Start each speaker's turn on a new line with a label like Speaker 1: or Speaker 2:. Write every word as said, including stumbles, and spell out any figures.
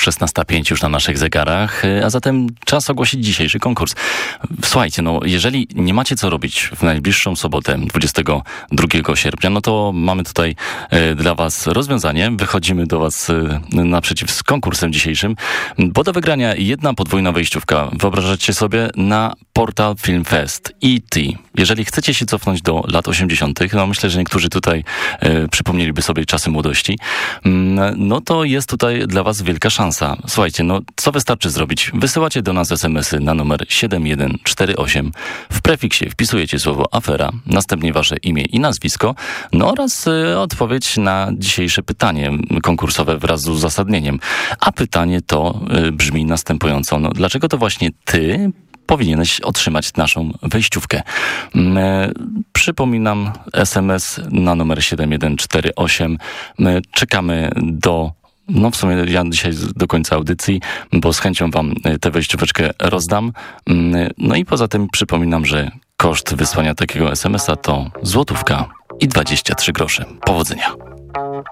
Speaker 1: szesnasta pięć już na naszych zegarach, a zatem czas ogłosić dzisiejszy konkurs. Słuchajcie, no jeżeli nie macie co robić w najbliższą sobotę, dwudziestego drugiego sierpnia, no to mamy tutaj e, dla was rozwiązanie. Wychodzimy do was e, naprzeciw z konkursem dzisiejszym, bo do wygrania jedna podwójna wejściówka. Wyobrażacie sobie na portal Filmfest E T. Jeżeli chcecie się cofnąć do lat osiemdziesiątych, no myślę, że niektórzy tutaj e, przypomnieliby sobie czasy młodości, no to jest tutaj dla was wielka szansa. Słuchajcie, no co wystarczy zrobić? Wysyłacie do nas es em esy na numer siedem jeden cztery osiem. W prefiksie wpisujecie słowo afera, następnie wasze imię i nazwisko, no oraz y, odpowiedź na dzisiejsze pytanie konkursowe wraz z uzasadnieniem. A pytanie to y, brzmi następująco. No, dlaczego to właśnie ty powinieneś otrzymać naszą wejściówkę? E, przypominam, es em es na numer siedem jeden cztery osiem. My czekamy do, no w sumie ja dzisiaj do końca audycji, bo z chęcią wam tę wejścióweczkę rozdam. No i poza tym przypominam, że koszt wysłania takiego es em esa to złotówka i dwadzieścia trzy grosze. Powodzenia.